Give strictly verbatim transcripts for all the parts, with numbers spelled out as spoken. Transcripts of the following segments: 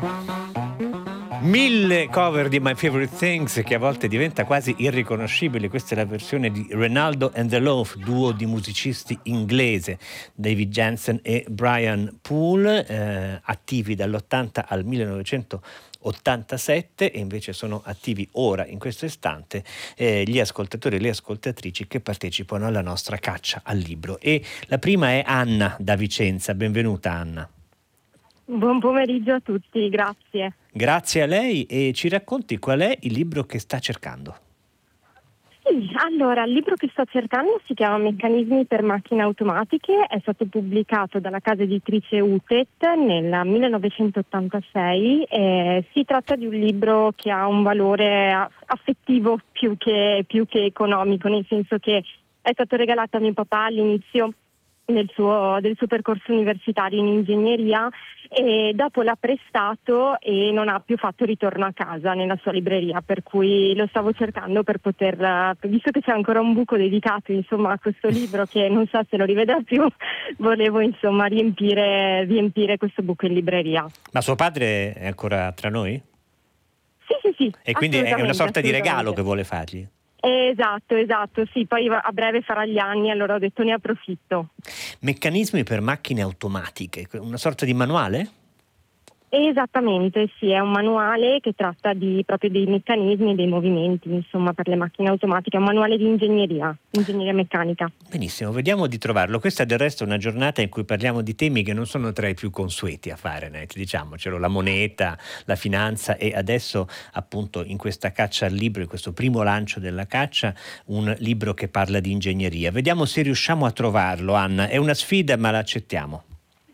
Mille cover di My Favorite Things che a volte diventa quasi irriconoscibile. Questa è la versione di Renaldo and the Loaf, duo di musicisti inglese, David Jensen e Brian Poole, eh, attivi dall'ottanta al millenovecentottantasette, e invece sono attivi ora, in questo istante, eh, gli ascoltatori e le ascoltatrici che partecipano alla nostra caccia al libro. E la prima è Anna da Vicenza. Benvenuta Anna. Buon pomeriggio a tutti, grazie. Grazie a lei, e ci racconti qual è il libro che sta cercando? Sì, allora, il libro che sto cercando si chiama Meccanismi per macchine automatiche, è stato pubblicato dalla casa editrice U T E T nel millenovecentottantasei. Eh, si tratta di un libro che ha un valore affettivo più che, più che economico, nel senso che è stato regalato a mio papà all'inizio Del suo, del suo percorso universitario in ingegneria, e dopo l'ha prestato e non ha più fatto ritorno a casa nella sua libreria, per cui lo stavo cercando per poter, visto che c'è ancora un buco dedicato insomma a questo libro che non so se lo rivedrà più, volevo insomma riempire, riempire questo buco in libreria. Ma suo padre è ancora tra noi? Sì, sì, sì. E quindi è una sorta di regalo che vuole fargli? Esatto, esatto, sì, poi a breve farà gli anni, allora ho detto ne approfitto. Meccanismi per macchine automatiche, una sorta di manuale? Esattamente, sì, è un manuale che tratta di proprio dei meccanismi e dei movimenti, insomma, per le macchine automatiche, è un manuale di ingegneria, ingegneria meccanica. Benissimo, vediamo di trovarlo. Questa del resto è una giornata in cui parliamo di temi che non sono tra i più consueti a Fahrenheit, diciamocelo, la moneta, la finanza, e adesso appunto in questa caccia al libro, in questo primo lancio della caccia, un libro che parla di ingegneria. Vediamo se riusciamo a trovarlo, Anna. È una sfida, ma la accettiamo.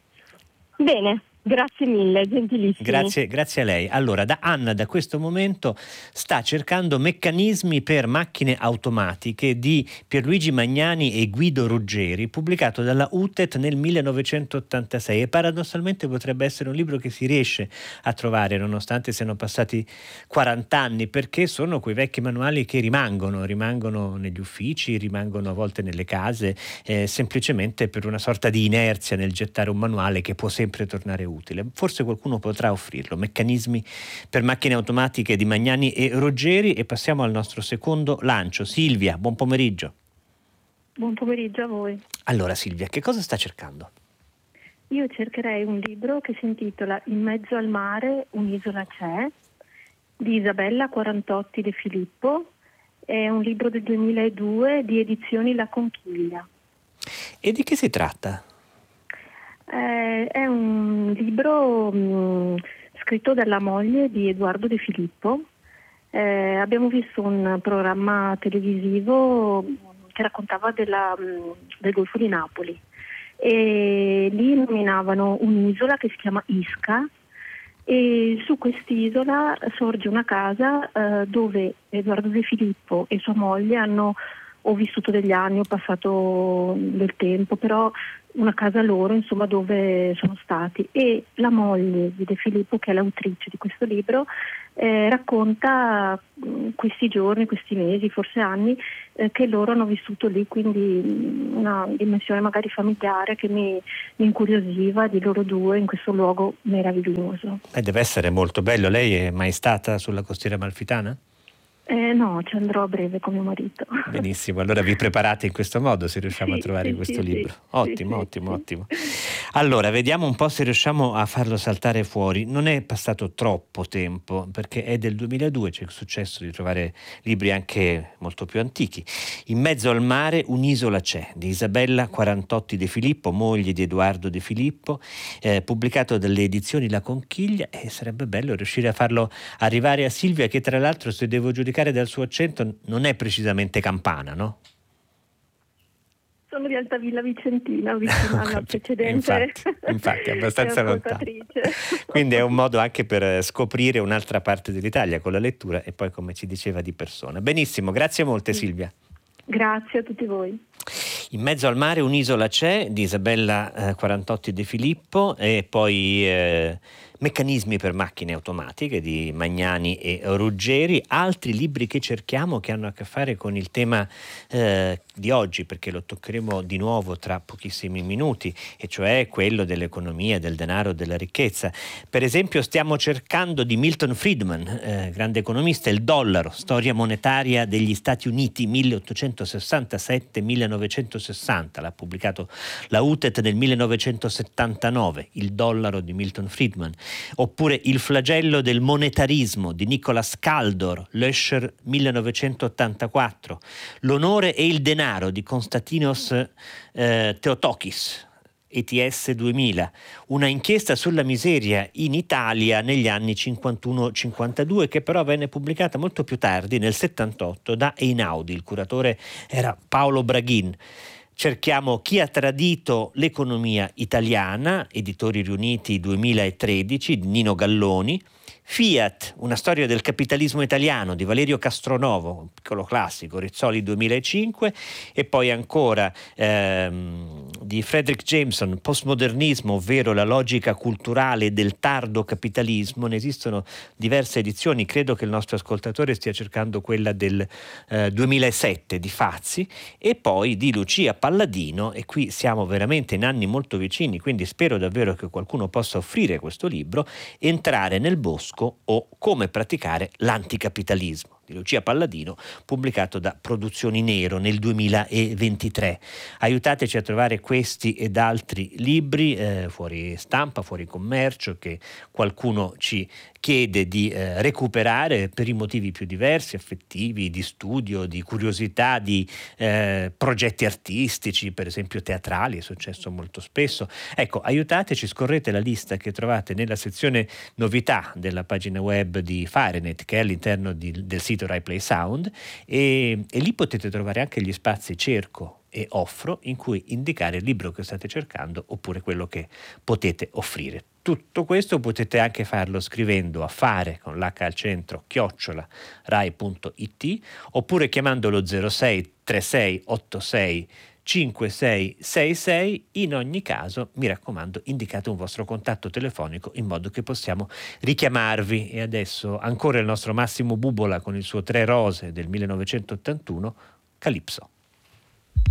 Bene. Grazie mille, gentilissimi. Grazie, grazie a lei. Allora, da Anna da questo momento sta cercando Meccanismi per macchine automatiche di Pierluigi Magnani e Guido Ruggeri, pubblicato dalla U T E T nel millenovecentottantasei, e paradossalmente potrebbe essere un libro che si riesce a trovare nonostante siano passati quaranta anni, perché sono quei vecchi manuali che rimangono, rimangono negli uffici, rimangono a volte nelle case, eh, semplicemente per una sorta di inerzia nel gettare un manuale che può sempre tornare utile. Forse qualcuno potrà offrirlo. Meccanismi per macchine automatiche di Magnani e Ruggeri. E passiamo al nostro secondo lancio. Silvia, buon pomeriggio. Buon pomeriggio a voi. Allora Silvia, che cosa sta cercando? Io cercherei un libro che si intitola In mezzo al mare un'isola c'è, di Isabella Quarantotti De Filippo. È un libro del duemiladue di Edizioni La Conchiglia. E di che si tratta? Eh, è un libro mh, scritto dalla moglie di Edoardo De Filippo. Eh, abbiamo visto un programma televisivo che raccontava della, mh, del Golfo di Napoli, e lì nominavano un'isola che si chiama Isca, e su quest'isola sorge una casa eh, dove Edoardo De Filippo e sua moglie hanno ho vissuto degli anni, ho passato del tempo, però una casa loro, insomma, dove sono stati. E la moglie di De Filippo, che è l'autrice di questo libro, eh, racconta mh, questi giorni, questi mesi, forse anni, eh, che loro hanno vissuto lì, quindi mh, una dimensione magari familiare che mi, mi incuriosiva di loro due in questo luogo meraviglioso. Eh, deve essere molto bello. Lei è mai stata sulla costiera amalfitana? Eh, no, ci andrò a breve con mio marito. Benissimo, allora vi preparate in questo modo se riusciamo sì, a trovare sì, questo sì, libro. Sì, ottimo, sì, ottimo, sì. ottimo. Allora, vediamo un po' se riusciamo a farlo saltare fuori. Non è passato troppo tempo, perché è del duemiladue, c'è il successo di trovare libri anche molto più antichi. In mezzo al mare un'isola c'è, di Isabella Quarantotti De Filippo, moglie di Edoardo De Filippo, eh, pubblicato dalle edizioni La Conchiglia, e sarebbe bello riuscire a farlo arrivare a Silvia, che tra l'altro, se devo giudicare dal suo accento, non è precisamente campana, no? Sono di Altavilla Vicentina, vicino alla precedente. Infatti, infatti, abbastanza lontano. Quindi è un modo anche per scoprire un'altra parte dell'Italia con la lettura, e poi, come ci diceva, di persona. Benissimo, grazie molte Silvia. Grazie a tutti voi. In mezzo al mare un'isola c'è, di Isabella eh, Quarantotti De Filippo, e poi eh, Meccanismi per macchine automatiche di Magnani e Ruggeri, altri libri che cerchiamo che hanno a che fare con il tema eh, di oggi, perché lo toccheremo di nuovo tra pochissimi minuti, e cioè quello dell'economia, del denaro, della ricchezza. Per esempio stiamo cercando di Milton Friedman, eh, grande economista, Il dollaro, storia monetaria degli Stati Uniti milleottocentosessantasette millenovecentosessanta, l'ha pubblicato la U T E T nel millenovecentosettantanove, Il dollaro di Milton Friedman. Oppure Il flagello del monetarismo di Nicholas Kaldor, Löscher millenovecentottantaquattro, L'onore e il denaro di Konstantinos eh, Theotokis, E T S duemila, una inchiesta sulla miseria in Italia negli anni cinquantuno cinquantadue, che però venne pubblicata molto più tardi, nel settantotto, da Einaudi. Il curatore era Paolo Braghin. Cerchiamo Chi ha tradito l'economia italiana, Editori Riuniti duemilatredici, di Nino Galloni. Fiat, una storia del capitalismo italiano di Valerio Castronovo, un piccolo classico, Rizzoli duemilacinque, e poi ancora ehm, di Frederick Jameson, Postmodernismo, ovvero la logica culturale del tardo capitalismo. Ne esistono diverse edizioni, credo che il nostro ascoltatore stia cercando quella del eh, duemilasette di Fazzi, e poi di Lucia Palladino, e qui siamo veramente in anni molto vicini, quindi spero davvero che qualcuno possa offrire questo libro, Entrare nel bosco o Come praticare l'anticapitalismo, di Lucia Palladino, pubblicato da Produzioni Nero nel duemilaventitré. Aiutateci a trovare questi ed altri libri eh, fuori stampa, fuori commercio, che qualcuno ci chiede di eh, recuperare per i motivi più diversi, affettivi, di studio, di curiosità, di eh, progetti artistici, per esempio teatrali, è successo molto spesso. Ecco, aiutateci, scorrete la lista che trovate nella sezione novità della pagina web di Firenet, che è all'interno di, del sito Rai Play Sound, e, e lì potete trovare anche gli spazi cerco e offro, in cui indicare il libro che state cercando oppure quello che potete offrire. Tutto questo potete anche farlo scrivendo a fare con l'H al centro chiocciola rai punto it, oppure chiamando lo zero sei trentasei ottantasei cinquantasei sessantasei. In ogni caso, mi raccomando, indicate un vostro contatto telefonico in modo che possiamo richiamarvi. E adesso ancora il nostro Massimo Bubola con il suo Tre Rose del millenovecentottantuno, Calypso.